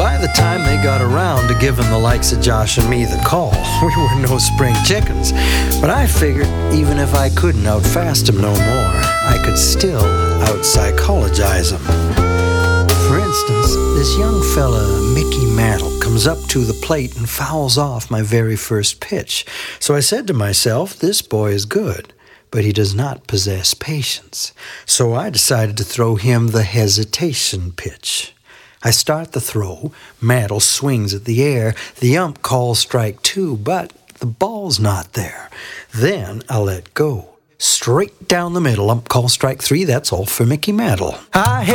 by the time they got around to giving the likes of Josh and me the call, we were no spring chickens. But I figured even if I couldn't outfast him no more, I could still out-psychologize him. For instance, this young fella, Mickey Mantle, comes up to the plate and fouls off my very first pitch. So I said to myself, this boy is good, but he does not possess patience. So I decided to throw him the hesitation pitch. I start the throw, Mantle swings at the air, the ump calls strike 2, but the ball's not there. Then I let go. Straight down the middle, ump calls strike 3, that's all for Mickey Mantle.